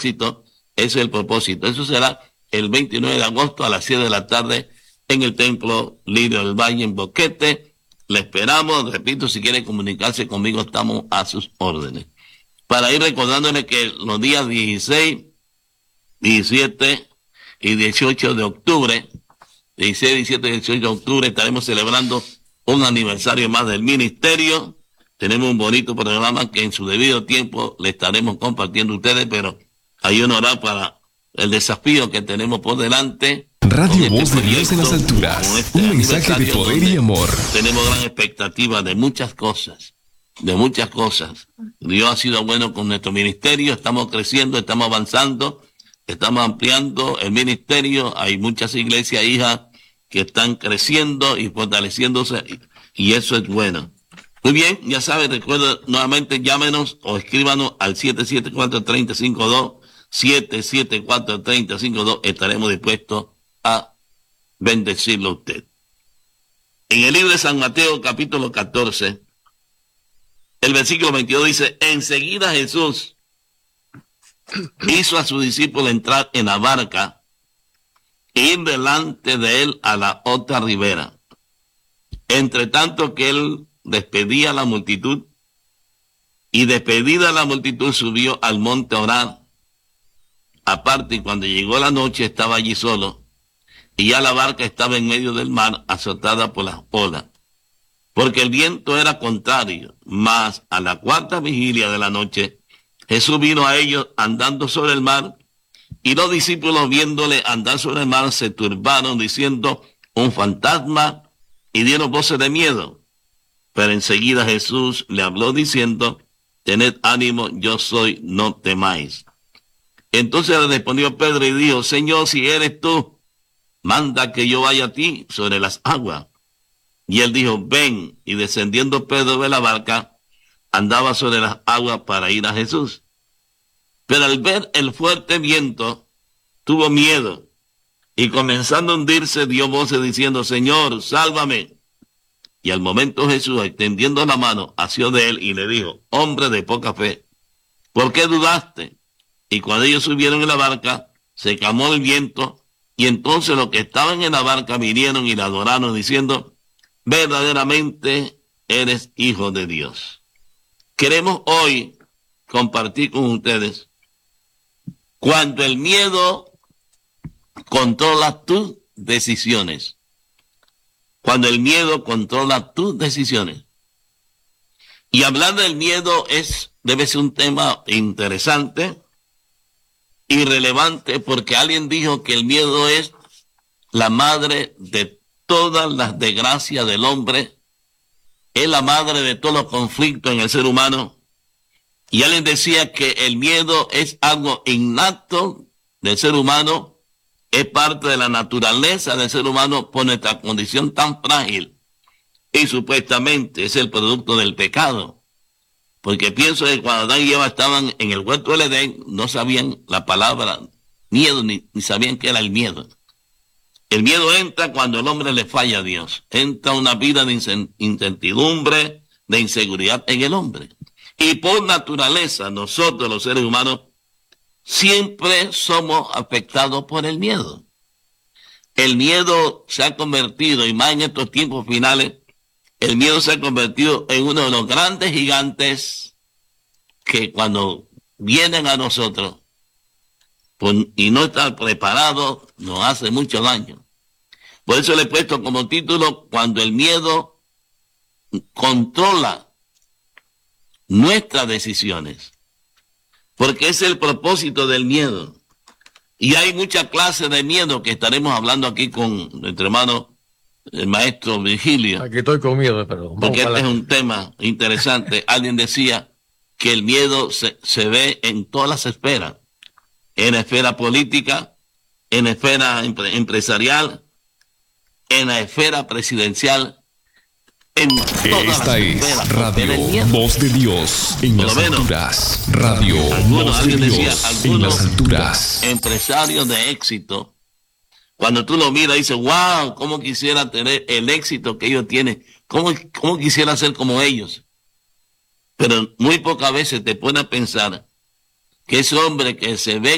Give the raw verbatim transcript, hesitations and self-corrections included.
éxito. Ese es el propósito. Eso será el veintinueve de agosto a las siete de la tarde en el Templo Lirio del Valle en Boquete. Le esperamos. Repito, si quiere comunicarse conmigo, estamos a sus órdenes. Para ir recordándole que los días dieciséis, diecisiete y dieciocho de octubre, dieciséis, diecisiete y dieciocho de octubre, estaremos celebrando un aniversario más del ministerio. Tenemos un bonito programa que en su debido tiempo le estaremos compartiendo a ustedes, pero hay un orar para el desafío que tenemos por delante. Radio Voz de Dios en las alturas. Este un mensaje de poder y amor. Tenemos gran expectativa de muchas cosas, de muchas cosas. Dios ha sido bueno con nuestro ministerio, estamos creciendo, estamos avanzando, estamos ampliando el ministerio. Hay muchas iglesias, hijas, que están creciendo y fortaleciéndose, y eso es bueno. Muy bien, ya saben, recuerden nuevamente, llámenos o escríbanos al siete siete cuatro, tres cero cinco dos, siete siete cuatro, tres cero cinco dos, estaremos dispuestos a bendecirlo a usted. En el libro de San Mateo, capítulo catorce, el versículo veintidós dice: enseguida Jesús hizo a su discípulo entrar en la barca e ir delante de él a la otra ribera. Entre tanto que él despedía a la multitud, y despedida la multitud subió al monte a orar aparte, y cuando llegó la noche estaba allí solo, y ya la barca estaba en medio del mar, azotada por las olas, porque el viento era contrario. Mas a la cuarta vigilia de la noche Jesús vino a ellos andando sobre el mar, y los discípulos, viéndole andar sobre el mar, se turbaron diciendo: un fantasma, y dieron voces de miedo. Pero enseguida Jesús le habló diciendo: tened ánimo, yo soy, no temáis. Entonces le respondió Pedro y dijo: Señor, si eres tú, manda que yo vaya a ti sobre las aguas. Y él dijo: ven. Y descendiendo Pedro de la barca, andaba sobre las aguas para ir a Jesús. Pero al ver el fuerte viento, tuvo miedo, y comenzando a hundirse, dio voces diciendo: Señor, sálvame. Y al momento Jesús, extendiendo la mano, asió de él y le dijo: hombre de poca fe, ¿por qué dudaste? Y cuando ellos subieron en la barca, se calmó el viento, y entonces los que estaban en la barca vinieron y le adoraron diciendo: verdaderamente eres hijo de Dios. Queremos hoy compartir con ustedes cuando el miedo controla tus decisiones. Cuando el miedo controla tus decisiones. Y hablar del miedo es, debe ser un tema interesante y relevante, porque alguien dijo que el miedo es la madre de todas las desgracias del hombre, es la madre de todos los conflictos en el ser humano. Y alguien decía que el miedo es algo innato del ser humano, es parte de la naturaleza del ser humano por nuestra condición tan frágil, y supuestamente es el producto del pecado. Porque pienso que cuando Adán y Eva estaban en el huerto del Edén, no sabían la palabra miedo, ni, ni sabían qué era el miedo. El miedo entra cuando el hombre le falla a Dios. Entra una vida de incertidumbre, de inseguridad en el hombre. Y por naturaleza, nosotros los seres humanos siempre somos afectados por el miedo. El miedo se ha convertido, y más en estos tiempos finales, el miedo se ha convertido en uno de los grandes gigantes que cuando vienen a nosotros pues, y no estar preparados, nos hace mucho daño. Por eso le he puesto como título: cuando el miedo controla nuestras decisiones. Porque es el propósito del miedo. Y hay muchas clases de miedo que estaremos hablando aquí con nuestro hermano, el maestro Virgilio. Aquí estoy con miedo, pero vamos. Porque este la... es un tema interesante. Alguien decía que el miedo se, se ve en todas las esferas. En la esfera política, en la esfera empre- empresarial, en la esfera presidencial. En Esta es Radio Voz de Dios en las alturas. Radio Voz de Dios en las alturas. Empresarios de éxito, cuando tú lo miras, dices: wow, cómo quisiera tener el éxito que ellos tienen, cómo, cómo quisiera ser como ellos. Pero muy pocas veces te pones a pensar que ese hombre que se ve